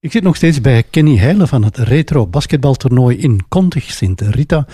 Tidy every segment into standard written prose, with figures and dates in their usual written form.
Ik zit nog steeds bij Kenny Heijlen van het retro basketbaltoernooi in Contig, Sint Rita.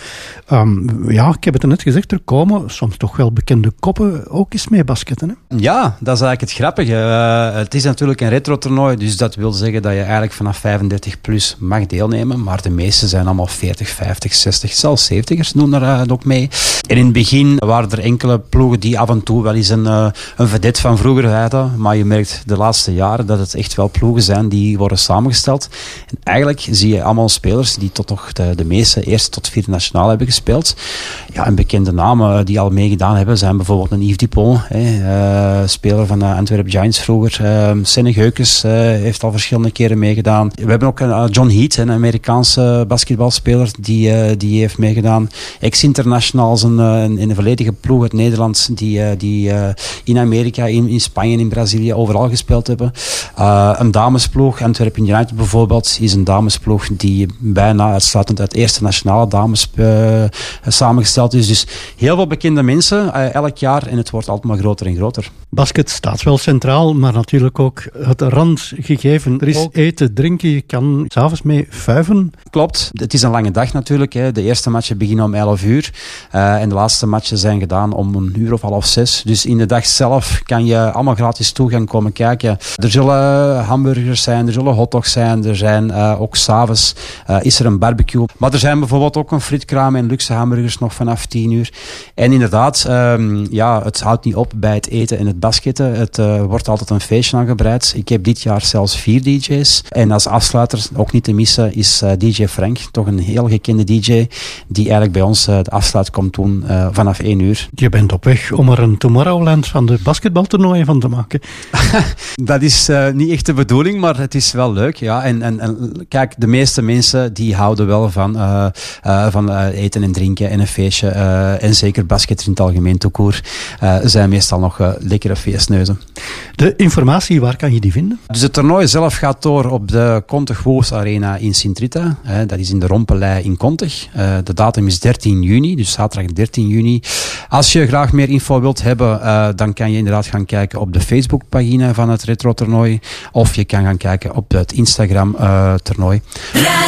Ik heb het net gezegd, er komen soms toch wel bekende koppen ook eens mee basketten. Hè? Ja, dat is eigenlijk het grappige. Het is natuurlijk een retro-toernooi, dus dat wil zeggen dat je eigenlijk vanaf 35 plus mag deelnemen. Maar de meeste zijn allemaal 40, 50, 60, zelfs 70ers doen er ook mee. En in het begin waren er enkele ploegen die af en toe wel eens een vedette van vroeger hadden. Maar je merkt de laatste jaren dat het echt wel ploegen zijn die worden samengesteld. En eigenlijk zie je allemaal spelers die tot nog de meeste eerste tot vierde nationaal hebben gespeeld. Ja, en bekende namen die al meegedaan hebben zijn bijvoorbeeld een Yves Dupont, speler van de Antwerp Giants vroeger. Senne Geukens heeft al verschillende keren meegedaan. We hebben ook John Heath, een Amerikaanse basketbalspeler, die heeft meegedaan. Ex-internationals, in een volledige ploeg uit Nederland, die in Amerika, in Spanje, in Brazilië overal gespeeld hebben. Een damesploeg, Antwerp United bijvoorbeeld, is een damesploeg die bijna uitsluitend uit eerste nationale dames samengesteld is. Dus heel veel bekende mensen elk jaar en het wordt altijd maar groter en groter. Basket staat wel centraal, maar natuurlijk ook het randgegeven. Er is ook eten, drinken, je kan 's avonds mee fuiven. Klopt, het is een lange dag natuurlijk. Hè. De eerste matchen beginnen om 11 uur en de laatste matchen zijn gedaan om 5:30. Dus in de dag zelf kan je allemaal gratis toegang komen kijken. Er zullen hamburgers zijn, er zullen hotdogs zijn, er zijn ook 's avonds is er een barbecue. Maar er zijn bijvoorbeeld ook een frietkraam en luxe hamburgers nog vanaf 10 uur. En inderdaad, het houdt niet op bij het eten en het basketten. Het wordt altijd een feestje aangebreid. Ik heb dit jaar zelfs 4 DJ's. En als afsluiter, ook niet te missen, is DJ Frank. Toch een heel gekende DJ die eigenlijk bij ons de afsluit komt doen vanaf 1 uur. Je bent op weg om er een Tomorrowland van de basketbaltoernooien van te maken. Dat is niet echt de bedoeling, maar het is wel leuk. Ja. En kijk, de meeste mensen die houden wel van eten en drinken en een feestje. En zeker basket in het algemeen toekoor zijn meestal nog lekkere feestneuzen. De informatie, waar kan je die vinden? Dus het toernooi zelf gaat door op de Contig Woos Arena in Sint Rita. Dat is in de Rompelei in Contig. De datum is 13 juni, dus zaterdag 13 juni. Als je graag meer info wilt hebben, dan kan je inderdaad gaan kijken op de Facebookpagina van het retro toernooi. Of je kan gaan kijken op het Instagram toernooi.